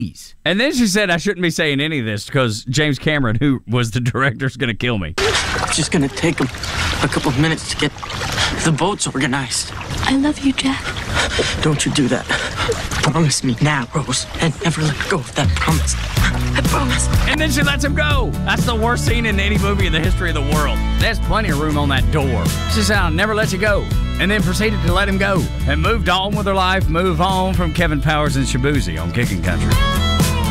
And then she said I shouldn't be saying any of this because James Cameron, who was the director, is going to kill me. It's just going to take him a couple of minutes to get the boats organized. I love you, Jack. Don't you do that. Promise me now, Rose, and never let go of that promise. I promise. And then she lets him go. That's the worst scene in any movie in the history of the world. There's plenty of room on that door. She said, I'll never let you go. And then proceeded to let him go and moved on with her life, move on from Kevin Powers and Shabuzi on Kicking Country.